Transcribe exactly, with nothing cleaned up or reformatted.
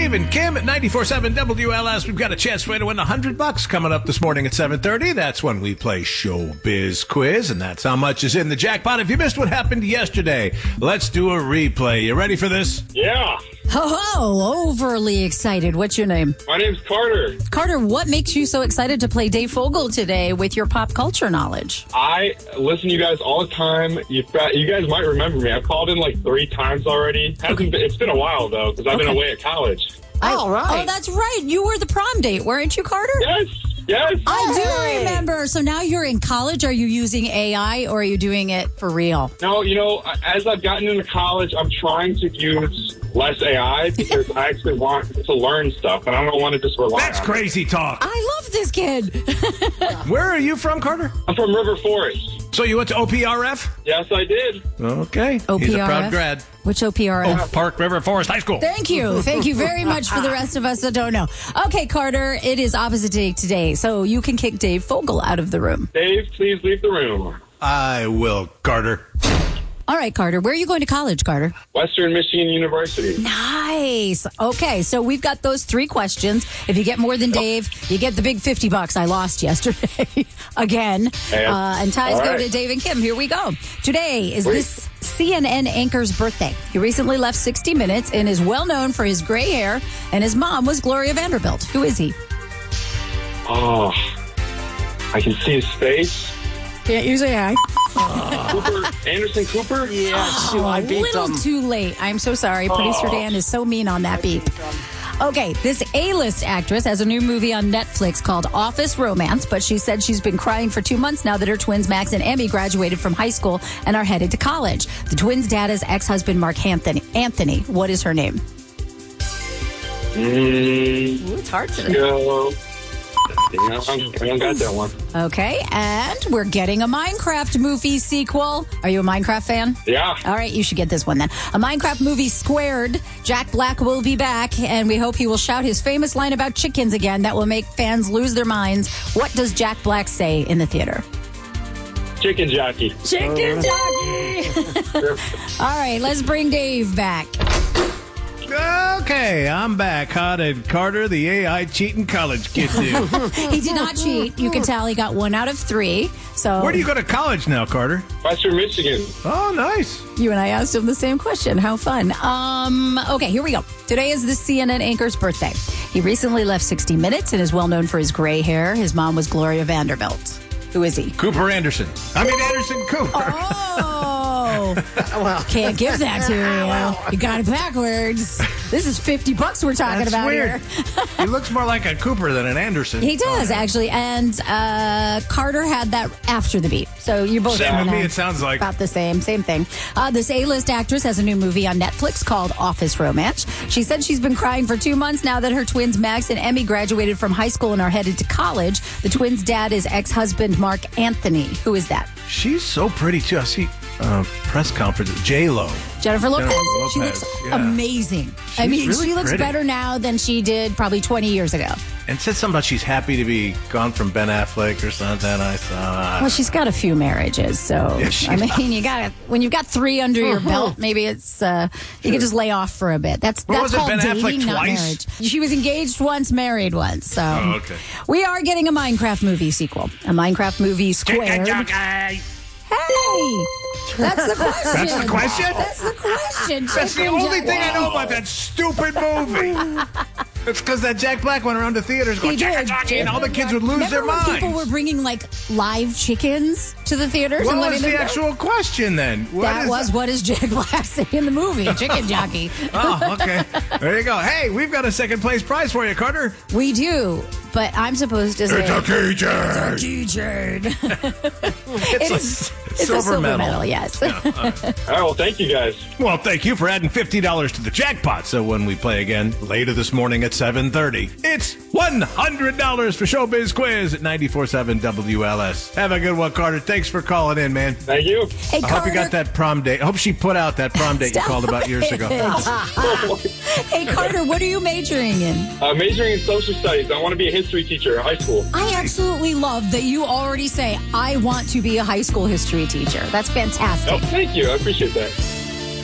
Dave and Kim at ninety-four seven W L S. We've got a chance for you to win one hundred bucks coming up this morning at seven thirty. That's when we play Showbiz Quiz, and that's how much is in the jackpot. If you missed what happened yesterday, let's do a replay. You ready for this? Yeah. Ho ho, overly excited. What's your name? My name's Carter. Carter, what makes you so excited to play Dave Fogel today with your pop culture knowledge? I listen to you guys all the time. You you guys might remember me. I've called in like three times already. Hasn't Okay. been, it's been a while though because I've Okay. been away at college. Oh, right. Oh, that's right. You were the prom date, weren't you, Carter? Yes. Yes. I do remember. So now you're in college. Are you using A I or are you doing it for real? No, you know, as I've gotten into college, I'm trying to use less A I because I actually want to learn stuff, and I don't want to just rely That's on crazy talk. I love this kid. Where are you from, Carter? it. I'm from River Forest. So you went to O P R F? Yes, I did. Okay. He's a O P R F? proud grad. Which O P R F? Oak Park River Forest High School. Thank you. Thank you very much for the rest of us that don't know. Okay, Carter, it is opposite day today, so you can kick Dave Fogel out of the room. Dave, please leave the room. I will, Carter. All right, Carter, where are you going to college, Carter? Western Michigan University. Nice. Okay, so we've got those three questions. If you get more than Dave, you get the big fifty bucks I lost yesterday again. And- Uh, and ties all go right. to Dave and Kim. Here we go. Today is Wait. this C N N anchor's birthday. He recently left sixty minutes and is well known for his gray hair, and his mom was Gloria Vanderbilt. Who is he? Oh, I can see his face. Can't use A I. Cooper, Anderson Cooper? Yeah, shoot, I A beat little them. too late. I'm so sorry. Producer Oh. Dan is so mean on that beep. Okay, this A-list actress has a new movie on Netflix called Office Romance, but she said she's been crying for two months now that her twins Max and Emmy graduated from high school and are headed to college. The twins' dad is ex-husband Mark Anthony. Anthony, what is her name? Mm, Ooh, it's hard to. go. Yeah, I don't got that one. Okay, and we're getting a Minecraft movie sequel. Are you a Minecraft fan? Yeah. All right, you should get this one then. A Minecraft movie squared. Jack Black will be back, and we hope he will shout his famous line about chickens again that will make fans lose their minds. What does Jack Black say in the theater? Chicken jockey. Chicken jockey! All right, let's bring Dave back. Okay, I'm back. How did Carter, the A I cheating college kid, do? He did not cheat. You can tell he got one out of three. So Where do you go to college now, Carter? Western Michigan. Oh, nice. You and I asked him the same question. How fun. Um, okay, here we go. Today is the C N N anchor's birthday. He recently left sixty minutes and is well known for his gray hair. His mom was Gloria Vanderbilt. Who is he? Cooper Anderson. I mean, Anderson Cooper. Oh, well, can't give that to you. You got it backwards. This is fifty bucks we're talking That's about weird. here. He looks more like a Cooper than an Anderson. He does, actually. And uh, Carter had that after the beat. So you're both Same with kinda me, it sounds like. about the same, same thing. Uh, this A-list actress has a new movie on Netflix called Office Romance. She said she's been crying for two months now that her twins Max and Emmy graduated from high school and are headed to college. The twins' dad is ex-husband Mark Anthony. Who is that? She's so pretty, too. I see uh, press conference. J-Lo. Jennifer Lopez. Jennifer She Lopez, looks yeah. amazing. I She's mean, really she looks pretty. better now than she did probably twenty years ago. And said something about she's happy to be gone from Ben Affleck or something. I saw. Well, she's got a few marriages, so Yeah, she I mean, you got when you've got three under your Uh-huh. belt, maybe it's uh, you can just lay off for a bit. That's What that's was it, called Ben Affleck dating, not twice? marriage. She was engaged once, married once. So Oh, okay. we are getting a Minecraft movie sequel, a Minecraft movie squared. Hey, that's the question. That's the question? That's the question. That's the Chicken only Jack- thing I know about that stupid movie. It's because that Jack Black went around to theaters going, He Jacka, did. Jacka, and all the kids would lose Remember their when minds. people were bringing like live chickens to the theaters What and was letting the them go? actual question then? What That is was what does Jack Black say in the movie? Chicken jockey. Oh, okay. There you go. Hey, we've got a second place prize for you, Carter. We do, but I'm supposed to say It's a keychain. keychain. It a is. It's silver a silver medal. medal. Yes. All right, well, thank you guys. Well, thank you for adding fifty dollars to the jackpot. So when we play again later this morning at seven thirty, it's one hundred dollars for Showbiz Quiz at ninety-four seven W L S. Have a good one, Carter. Thanks for calling in, man. Thank you. Hey, I hope you got that prom date. I hope she put out that prom date you Stop called about years ago. Hey, Carter, what are you majoring in? Uh, majoring in social studies. I want to be a history teacher at high school. I absolutely love that you already say, I want to be a high school history teacher. That's fantastic. Oh, thank you. I appreciate that.